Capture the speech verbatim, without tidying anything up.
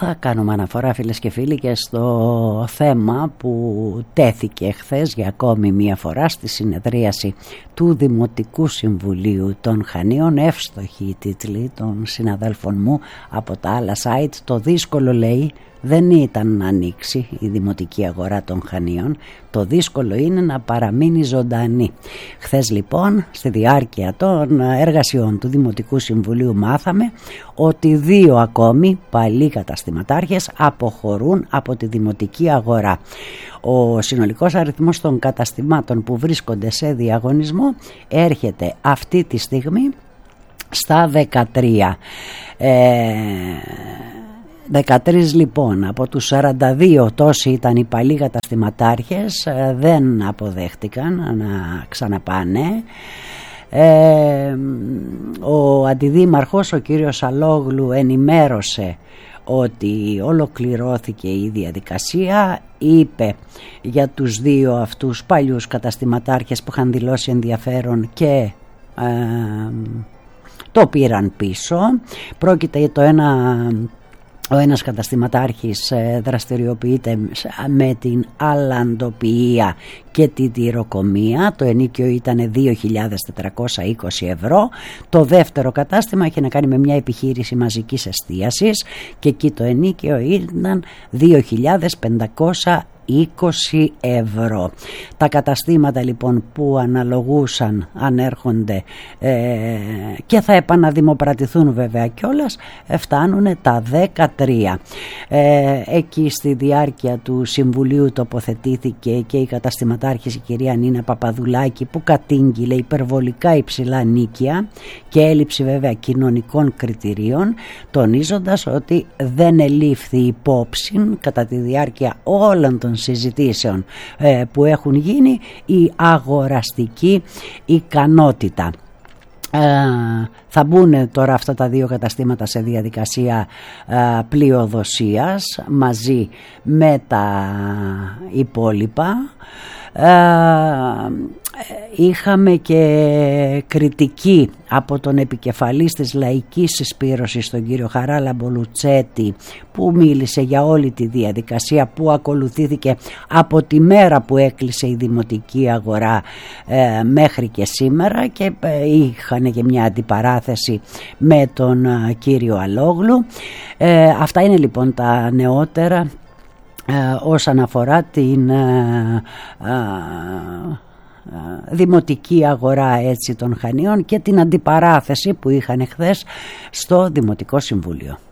Θα κάνουμε αναφορά, φίλες και φίλοι, και στο θέμα που τέθηκε χθες για ακόμη μία φορά στη συνεδρίαση του Δημοτικού Συμβουλίου των Χανίων. Εύστοχοι τίτλοι των συναδέλφων μου από τα άλλα site. Το δύσκολο, λέει, δεν ήταν να ανοίξει η δημοτική αγορά των Χανίων, το δύσκολο είναι να παραμείνει ζωντανή. Χθες λοιπόν, στη διάρκεια των εργασιών του Δημοτικού Συμβουλίου, μάθαμε ότι δύο ακόμη παλιοί καταστηματάρχες αποχωρούν από τη δημοτική αγορά. Ο συνολικός αριθμός των καταστημάτων που βρίσκονται σε διαγωνισμό έρχεται αυτή τη στιγμή στα δεκατρία. Ε... δεκατρείς λοιπόν από τους σαράντα δύο, τόσοι ήταν οι παλιοί καταστηματάρχες, δεν αποδέχτηκαν να ξαναπάνε. Ε, ο αντιδήμαρχος, ο κύριος Αλόγλου, ενημέρωσε ότι ολοκληρώθηκε η διαδικασία. Είπε για τους δύο αυτούς παλιούς καταστηματάρχες που είχαν δηλώσει ενδιαφέρον και ε, το πήραν πίσω. Πρόκειται για το ένα... Ο ένας καταστηματάρχης δραστηριοποιείται με την αλαντοποιία και την τυροκομεία. Το ενίκιο ήταν δύο χιλιάδες τετρακόσια είκοσι ευρώ. Το δεύτερο κατάστημα είχε να κάνει με μια επιχείρηση μαζικής εστίασης και εκεί το ενίκιο ήταν δύο χιλιάδες πεντακόσια είκοσι ευρώ. Τα καταστήματα λοιπόν που αναλογούσαν ανέρχονται ε, και θα επαναδημοπρατηθούν βέβαια κιόλας, φτάνουν τα δεκατρία. Ε, εκεί στη διάρκεια του Συμβουλίου τοποθετήθηκε και η καταστηματάρχης, η κυρία Νίνα Παπαδουλάκη, που κατήγγειλε υπερβολικά υψηλά νίκια και έλλειψη βέβαια κοινωνικών κριτηρίων, τονίζοντας ότι δεν ελήφθη υπόψη κατά τη διάρκεια όλων των συζητήσεων ε, που έχουν γίνει η αγοραστική ικανότητα. Ε, θα μπουν τώρα αυτά τα δύο καταστήματα σε διαδικασία ε, πλειοδοσίας μαζί με τα υπόλοιπα. Ε, είχαμε και κριτική από τον επικεφαλής της Λαϊκής Συσπήρωσης, τον κύριο Χαράλα Μπολουτσέτη, που μίλησε για όλη τη διαδικασία που ακολουθήθηκε από τη μέρα που έκλεισε η δημοτική αγορά ε, μέχρι και σήμερα, και ε, είχαν και μια αντιπαράθεση με τον ε, κύριο Αλόγλου. Ε, αυτά είναι λοιπόν τα νεότερα Ε, όσον αφορά την ε, ε, ε, δημοτική αγορά, έτσι, των Χανίων και την αντιπαράθεση που είχαν χθες στο Δημοτικό Συμβούλιο.